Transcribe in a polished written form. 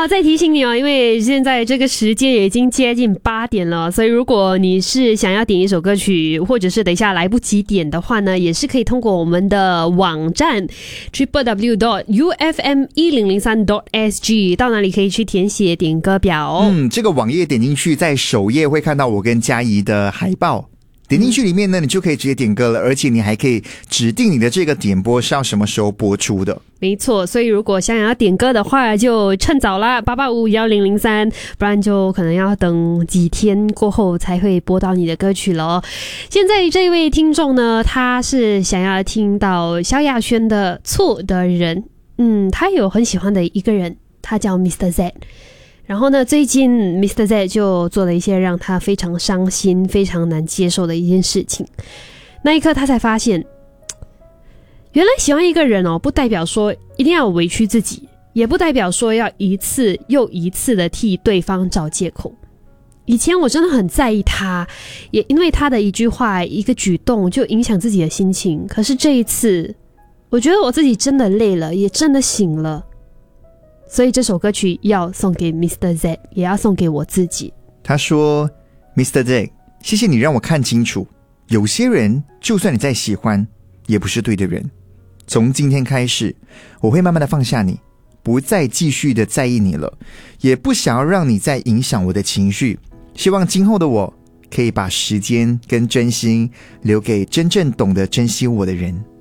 再提醒你因为现在这个时间也已经接近8点了，所以如果你是想要点一首歌曲，或者是等一下来不及点的话呢，也是可以通过我们的网站 www.ufm1003.sg 到哪里可以去填写点歌表。 这个网页点进去，在首页会看到我跟嘉怡的海报。点进去里面呢，你就可以直接点歌了，而且你还可以指定你的这个点播是要什么时候播出的。 没错，所以如果想要点歌的话，就趁早啦，8851003，不然就可能要等几天过后才会播到你的歌曲了。现在这位听众呢，他是想要听到萧亚轩的《错的人》，他有很喜欢的一个人，他叫 Mr. Z。然后呢，最近 Mr. Z 就做了一些让他非常伤心、非常难接受的一件事情。那一刻他才发现，原来喜欢一个人不代表说一定要委屈自己，也不代表说要一次又一次的替对方找借口。以前我真的很在意他，也因为他的一句话、一个举动就影响自己的心情。可是这一次，我觉得我自己真的累了，也真的醒了。所以这首歌曲要送给 Mr. Z， 也要送给我自己。 他说 Mr. Z， 谢谢你让我看清楚，有些人就算你再喜欢也不是对的人。从今天开始，我会慢慢的放下你，不再继续的在意你了，也不想要让你再影响我的情绪。希望今后的我可以把时间跟真心留给真正懂得珍惜我的人。